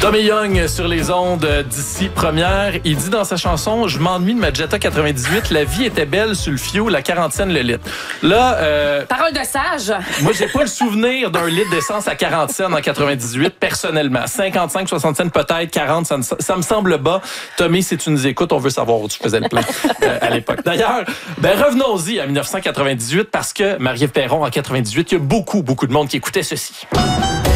Tommy Young sur les ondes d'ici première. Il dit dans sa chanson « Je m'ennuie de ma Jetta 98. La vie était belle sur le fioul, la quarantaine le litre. » Là, parole de sage. Moi, j'ai pas le souvenir d'un litre d'essence à 40 cents en 98, personnellement. 55, 60 cents peut-être, 40, ça me semble bas. Tommy, si tu nous écoutes, on veut savoir où tu faisais le plein à l'époque. D'ailleurs, revenons-y à 1998 parce que Marie-Ève Perron, en 98, il y a beaucoup de monde qui écoutait ceci.